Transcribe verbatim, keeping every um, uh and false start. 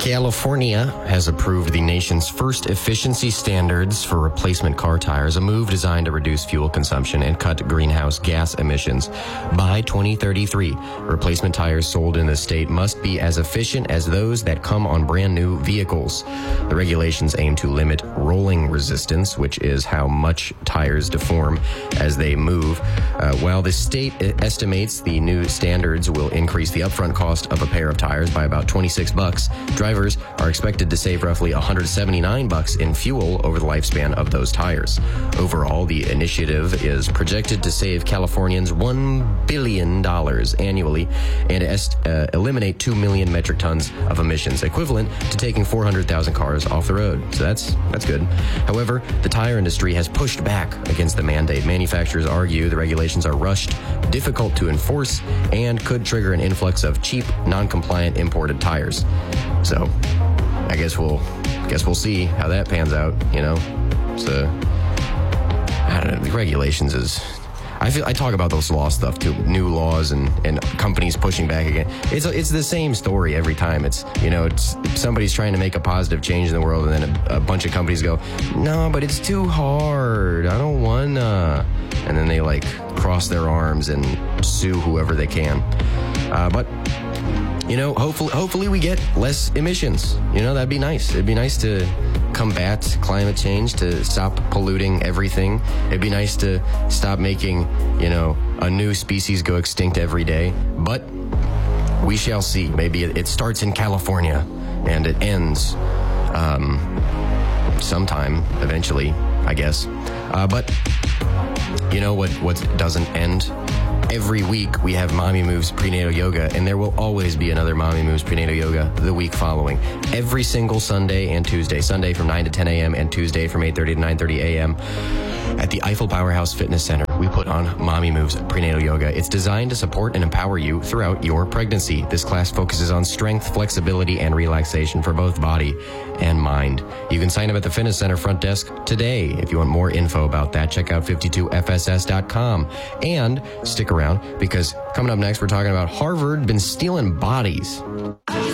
California has approved the nation's first efficiency standards for replacement car tires, a move designed to reduce fuel consumption and cut greenhouse gas emissions. By twenty thirty-three, replacement tires sold in the state must be as efficient as those that come on brand new vehicles. The regulations aim to limit rolling resistance, which is how much tires deform as they move. Uh, while the state estimates the new standards will increase the upfront cost of a pair of tires by about twenty-six bucks, drivers are expected to save roughly one hundred seventy-nine bucks in fuel over the lifespan of those tires. Overall, the initiative is projected to save Californians one billion dollars annually and est- uh, eliminate two million metric tons of emissions, equivalent to taking four hundred thousand cars off the road. So that's that's good. However, the tire industry has pushed back against the mandate. Manufacturers argue the regulations are rushed, difficult to enforce, and could trigger an influx of cheap, non-compliant imported tires. So, I guess we'll guess we'll see how that pans out. You know, so I don't know. The regulations is. I feel I talk about those law stuff too, new laws and, and companies pushing back again. It's it's the same story every time. It's you know, it's somebody's trying to make a positive change in the world, and then a, a bunch of companies go, no, but it's too hard. I don't wanna, and then they like cross their arms and sue whoever they can. Uh, but. You know, hopefully, hopefully we get less emissions. You know, that'd be nice. It'd be nice to combat climate change, to stop polluting everything. It'd be nice to stop making, you know, a new species go extinct every day. But we shall see. Maybe it, it starts in California and it ends um, sometime eventually, I guess. Uh, but you know what? What doesn't end? Every week we have Mommy Moves Prenatal Yoga, and there will always be another Mommy Moves Prenatal Yoga the week following. Every single Sunday and Tuesday. Sunday from nine to ten a.m. and Tuesday from eight thirty to nine thirty a.m. at the Eiffel Powerhouse Fitness Center. We put on Mommy Moves Prenatal Yoga. It's designed to support and empower you throughout your pregnancy. This class focuses on strength, flexibility, and relaxation for both body and mind. You can sign up at the Fitness Center front desk today. If you want more info about that, check out fifty-two F S S dot com. And stick around, because coming up next, we're talking about Harvard been stealing bodies.